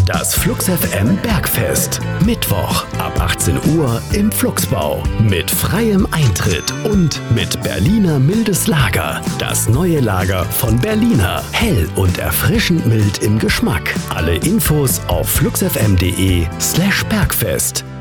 Das Flux FM Bergfest. Mittwoch ab 18 Uhr im Fluxbau. Mit freiem Eintritt und mit Berliner mildes Lager. Das neue Lager von Berliner. Hell und erfrischend mild im Geschmack. Alle Infos auf fluxfm.de/Bergfest.